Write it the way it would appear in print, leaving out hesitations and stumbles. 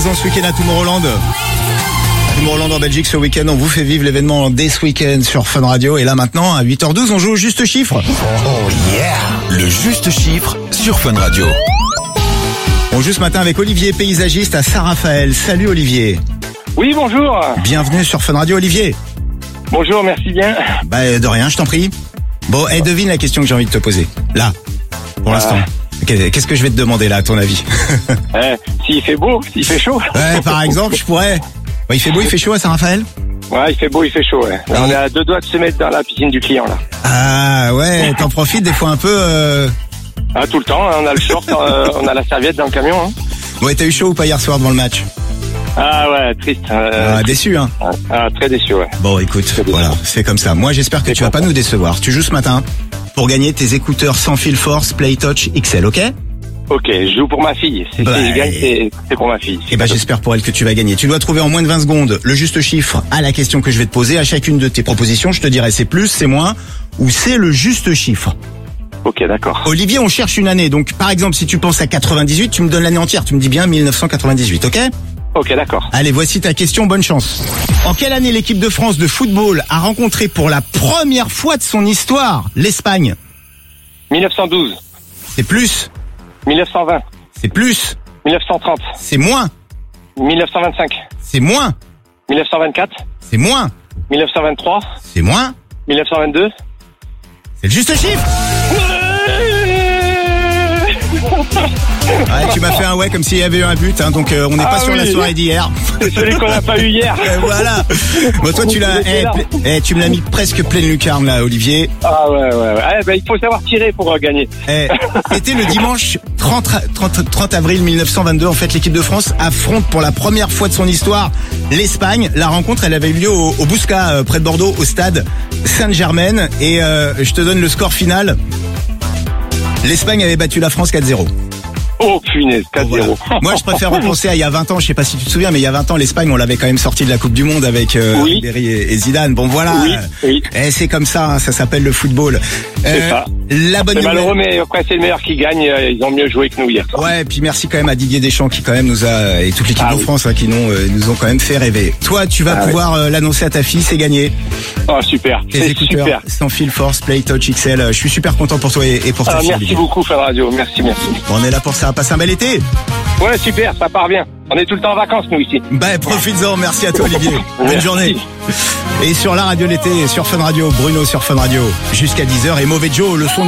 présent ce week-end à Tomorrowland. Tomorrowland en Belgique ce week-end, on vous fait vivre l'événement dès ce week-end sur Fun Radio. Et là maintenant, à 8h12, on joue au juste chiffre. Oh yeah! Le juste chiffre sur Fun Radio. On joue ce matin avec Olivier, paysagiste à Saint-Raphaël. Salut Olivier. Oui, bonjour. Bienvenue sur Fun Radio Olivier. Bonjour, merci bien. Bah de rien, je t'en prie. Bon, devine la question que j'ai envie de te poser. Là, pour l'instant. Qu'est-ce que je vais te demander là, à ton avis? S'il fait beau, s'il fait chaud. Ouais, par exemple, je pourrais. Ouais, il fait beau, il fait chaud à Saint-Raphaël? Ouais, il fait beau, il fait chaud, ouais. Là, on est à 2 doigts de se mettre dans la piscine du client, là. Ah ouais, t'en profites des fois un peu Ah, tout le temps, hein, on a le short, on a la serviette dans le camion. Hein. Ouais, t'as eu chaud ou pas hier soir devant le match? Ah ouais, triste. Déçu, hein? Très déçu, ouais. Bon, écoute, voilà, c'est comme ça. Moi, j'espère que tu vas pas nous décevoir. Tu joues ce matin pour gagner tes écouteurs sans fil Force Play Touch XL, ok? Ok, je joue pour ma fille. Si je gagne, c'est pour ma fille. Et bah, j'espère pour elle que tu vas gagner. Tu dois trouver en moins de 20 secondes le juste chiffre à la question que je vais te poser. À chacune de tes propositions, je te dirai c'est plus, c'est moins ou c'est le juste chiffre. Ok, d'accord. Olivier, on cherche une année. Donc, par exemple, si tu penses à 98, tu me donnes l'année entière. Tu me dis bien 1998, ok? Ok, d'accord. Allez, voici ta question, bonne chance. En quelle année l'équipe de France de football a rencontré pour la première fois de son histoire l'Espagne? 1912. C'est plus. 1920. C'est plus. 1930. C'est moins. 1925. C'est moins. 1924. C'est moins. 1923. C'est moins. 1922. C'est le juste chiffre. Ouais, tu m'as fait un ouais comme s'il y avait eu un but, hein, donc on n'est pas sur la soirée d'hier. C'est celui qu'on n'a pas eu hier. Voilà. Bon, toi tu l'as, tu me l'as mis presque pleine lucarne là, Olivier. Ah ouais. Il faut savoir tirer pour gagner. C'était le dimanche 30 avril 1922. En fait, l'équipe de France affronte pour la première fois de son histoire l'Espagne. La rencontre, elle avait eu lieu au Bouscat, près de Bordeaux, au stade Saint-Germain. Et je te donne le score final. L'Espagne avait battu la France 4-0. Oh punaise, 4-0. Voilà. Moi, je préfère repenser à il y a 20 ans. Je sais pas si tu te souviens, mais il y a 20 ans, l'Espagne, on l'avait quand même sorti de la Coupe du Monde avec Ribéry et Zidane. Bon, voilà. Oui. C'est comme ça, hein, ça s'appelle le football. C'est ça. La bonne c'est nouvelle. Malheureux, mais après, c'est le meilleur qui gagne. Ils ont mieux joué que nous hier. Ouais, et puis merci quand même à Didier Deschamps qui quand même nous a, et toute l'équipe de France, hein, qui nous ont quand même fait rêver. Toi, tu vas pouvoir l'annoncer à ta fille, c'est gagné. Oh, super. Tes écouteurs super. sans fil Force Play Touch XL. Je suis super content pour toi et pour ta fille. Merci beaucoup, Fun Radio. Merci. On est là pour ça. Passe un bel été. Ouais, super, ça part bien. On est tout le temps en vacances, nous, ici. Bah, profites-en. Merci à toi, Olivier. Bonne journée. Et sur la radio l'été, sur Fun Radio, Bruno sur Fun Radio, jusqu'à 10h. Et Mauvais Joe, le son